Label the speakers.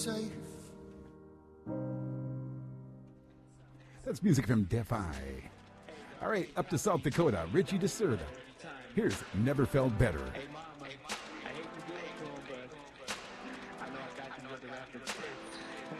Speaker 1: safe.
Speaker 2: That's music from Defy. All right, up to South Dakota, Richie DeSerta. Here's Never Felt Better.